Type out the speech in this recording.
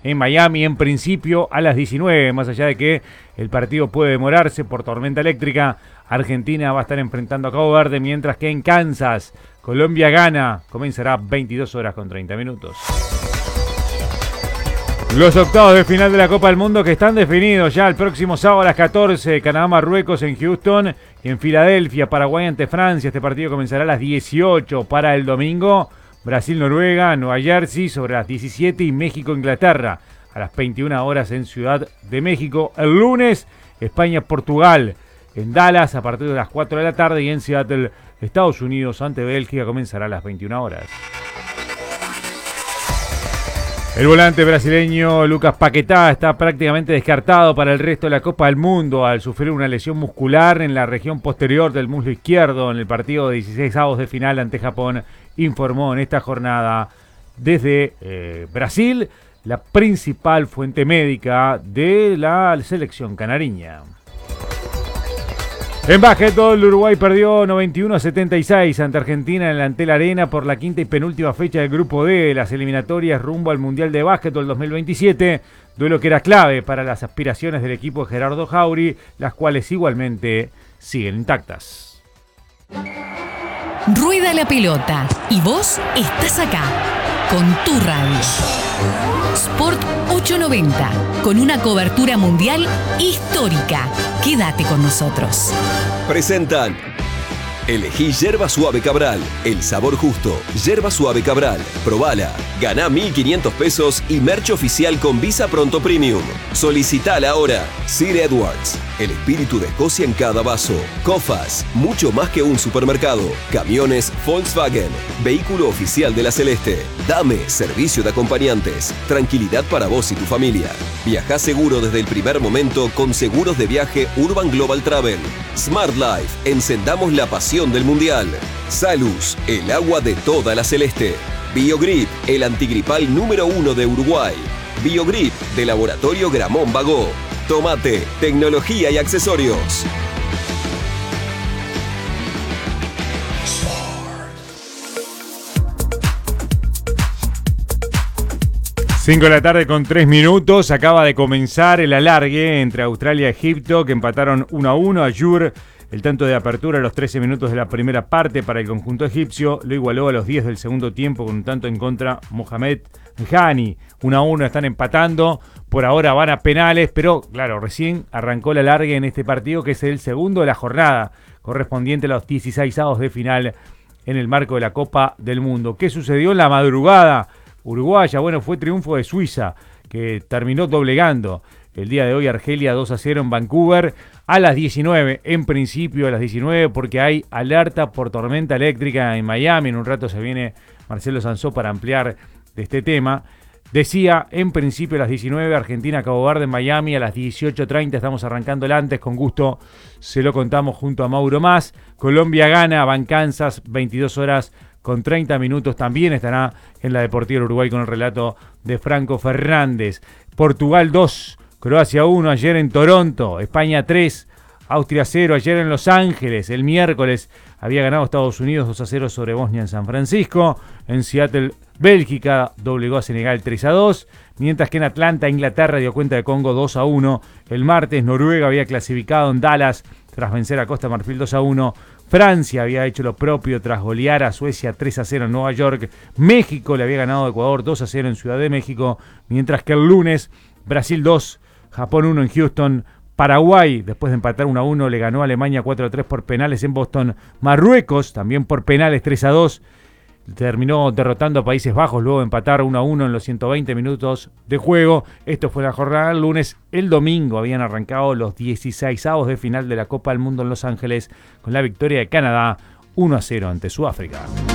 en Miami, en principio a las 19, más allá de que el partido puede demorarse por tormenta eléctrica. Argentina va a estar enfrentando a Cabo Verde, mientras que en Kansas, Colombia gana, comenzará 22 horas con 30 minutos. Los octavos de final de la Copa del Mundo que están definidos ya el próximo sábado a las 14, Canadá-Marruecos en Houston y en Filadelfia, Paraguay ante Francia. Este partido comenzará a las 18 para el domingo. Brasil-Noruega, Nueva Jersey sobre las 17 y México-Inglaterra a las 21 horas en Ciudad de México. El lunes, España-Portugal en Dallas a partir de las 4 de la tarde y en Seattle, Estados Unidos ante Bélgica comenzará a las 21 horas. El volante brasileño Lucas Paquetá está prácticamente descartado para el resto de la Copa del Mundo al sufrir una lesión muscular en la región posterior del muslo izquierdo en el partido de 16avos de final ante Japón, informó en esta jornada desde Brasil la principal fuente médica de la selección canariña. En básquetbol, Uruguay perdió 91-76 ante Argentina en la Antel Arena por la quinta y penúltima fecha del Grupo D de las eliminatorias rumbo al Mundial de Básquetbol 2027, duelo que era clave para las aspiraciones del equipo de Gerardo Jauri, las cuales igualmente siguen intactas. Rueda la pelota y vos estás acá, con tu radio. Sport 890, con una cobertura mundial histórica. Quédate con nosotros. Presentan Elegí Yerba Suave Cabral, el sabor justo. Yerba Suave Cabral, probala. Ganá 1.500 pesos y merch oficial con Visa Pronto Premium. Solicitala ahora. Sir Edwards, el espíritu de Escocia en cada vaso. Cofas, mucho más que un supermercado. Camiones Volkswagen, vehículo oficial de la Celeste. Dame, servicio de acompañantes. Tranquilidad para vos y tu familia. Viajá seguro desde el primer momento con seguros de viaje Urban Global Travel. Smart Life, encendamos la pasión del Mundial. Salus, el agua de toda la Celeste. Biogrip, el antigripal número 1 de Uruguay. Biogrip, de Laboratorio Gramón Bagó. Tomate, tecnología y accesorios. 5 de la tarde con 3 minutos. Acaba de comenzar el alargue entre Australia y Egipto, que empataron 1-1. Ayur, el tanto de apertura a los 13 minutos de la primera parte para el conjunto egipcio, lo igualó a los 10 del segundo tiempo con un tanto en contra Mohamed Hani. 1-1, están empatando. Por ahora van a penales, pero claro, recién arrancó el alargue en este partido, que es el segundo de la jornada, correspondiente a los 16avos de final en el marco de la Copa del Mundo. ¿Qué sucedió en la madrugada uruguaya? Bueno, fue triunfo de Suiza, que terminó doblegando el día de hoy Argelia 2-0 en Vancouver a las 19, en principio a las 19, porque hay alerta por tormenta eléctrica en Miami. En un rato se viene Marcelo Sansó para ampliar de este tema. Decía, en principio a las 19, Argentina, Cabo Verde en Miami, a las 18:30, estamos arrancando el antes, con gusto se lo contamos junto a Mauro Más. Colombia gana, va en Kansas, 22 horas con 30 minutos, también estará en la Deportiva Uruguay con el relato de Franco Fernández. Portugal 2, Croacia 1 ayer en Toronto, España 3, Austria 0 ayer en Los Ángeles. El miércoles había ganado Estados Unidos 2-0 sobre Bosnia en San Francisco. En Seattle, Bélgica doblegó a Senegal 3-2, mientras que en Atlanta, Inglaterra dio cuenta de Congo 2-1. El martes, Noruega había clasificado en Dallas tras vencer a Costa Marfil 2-1. Francia había hecho lo propio tras golear a Suecia 3-0 en Nueva York. México le había ganado a Ecuador 2-0 en Ciudad de México, mientras que el lunes, Brasil 2, Japón 1 en Houston. Paraguay, después de empatar 1-1, le ganó a Alemania 4-3 por penales en Boston. Marruecos, también por penales 3-2, terminó derrotando a Países Bajos luego de empatar 1-1 en los 120 minutos de juego. Esto fue la jornada del lunes. El domingo habían arrancado los 16avos de final de la Copa del Mundo en Los Ángeles con la victoria de Canadá 1-0 ante Sudáfrica.